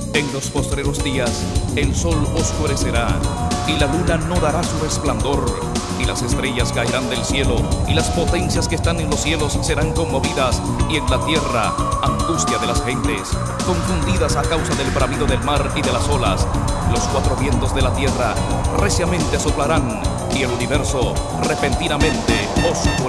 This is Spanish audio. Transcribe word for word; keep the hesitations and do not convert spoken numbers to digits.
En los postreros días el sol oscurecerá y la luna no dará su resplandor, y las estrellas caerán del cielo, y las potencias que están en los cielos serán conmovidas, y en la tierra angustia de las gentes, confundidas a causa del bramido del mar y de las olas. Los cuatro vientos de la tierra reciamente soplarán, y el universo repentinamente oscurecerá.